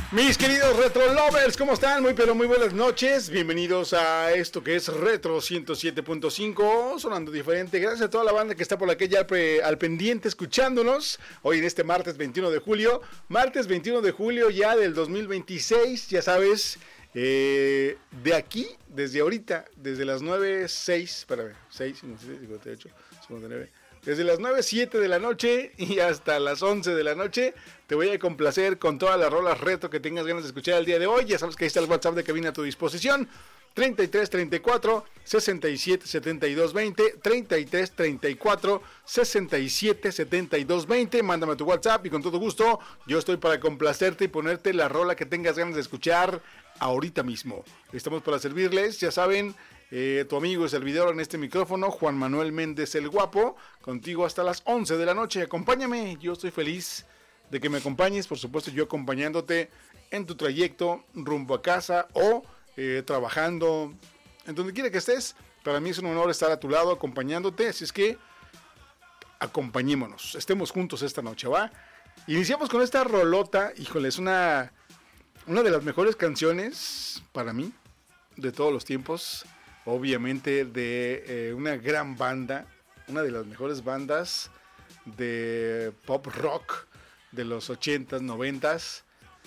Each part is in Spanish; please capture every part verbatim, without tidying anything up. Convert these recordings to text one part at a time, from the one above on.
Mis queridos Retro Lovers, ¿cómo están? Muy pero muy buenas noches. Bienvenidos a esto que es Retro ciento siete punto cinco, sonando diferente. Gracias a toda la banda que está por aquí ya al, pre, al pendiente escuchándonos. Hoy en este martes veintiuno de julio. Martes veintiuno de julio ya del dos mil veintiséis, ya sabes. Eh, de aquí, desde ahorita, desde las nueve seis, espérame, seis, cincuenta y ocho, cincuenta y nueve. Desde las nueve siete de la noche y hasta las once de la noche te voy a complacer con todas las rolas retro que tengas ganas de escuchar el día de hoy. Ya sabes que ahí está el WhatsApp de cabina a tu disposición. treinta y tres treinta y cuatro sesenta y siete setenta y dos veinte, treinta y tres treinta y cuatro sesenta y siete setenta y dos veinte. Mándame tu WhatsApp y con todo gusto yo estoy para complacerte y ponerte la rola que tengas ganas de escuchar ahorita mismo. Estamos para servirles, ya saben. Eh, tu amigo y servidor en este micrófono, Juan Manuel Méndez el Guapo, contigo hasta las once de la noche. Acompáñame, yo estoy feliz de que me acompañes, por supuesto yo acompañándote en tu trayecto rumbo a casa o eh, trabajando, en donde quiera que estés. Para mí es un honor estar a tu lado acompañándote, así es que acompañémonos, estemos juntos esta noche, ¿va? Iniciamos con esta rolota, híjole, es una, una de las mejores canciones para mí de todos los tiempos. Obviamente de eh, una gran banda, una de las mejores bandas de pop rock de los ochentas, noventas.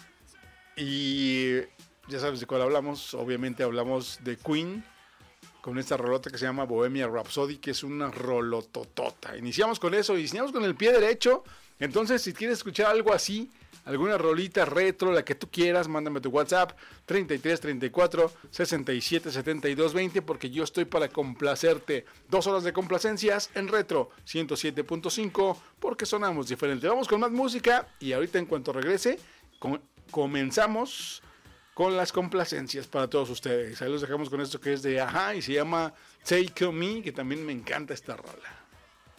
Y ya sabes de cuál hablamos, obviamente hablamos de Queen, con esta rolota que se llama Bohemian Rhapsody, que es una rolototota. Iniciamos con eso, iniciamos con el pie derecho. Entonces, si quieres escuchar algo así, alguna rolita retro, la que tú quieras, mándame tu WhatsApp treinta y tres treinta y cuatro sesenta y siete setenta y dos veinte, porque yo estoy para complacerte. Dos horas de complacencias en Retro ciento siete punto cinco, porque sonamos diferente. Vamos con más música y ahorita en cuanto regrese com- comenzamos con las complacencias para todos ustedes. Ahí los dejamos con esto que es de Ajá y se llama Take On Me, que también me encanta esta rola.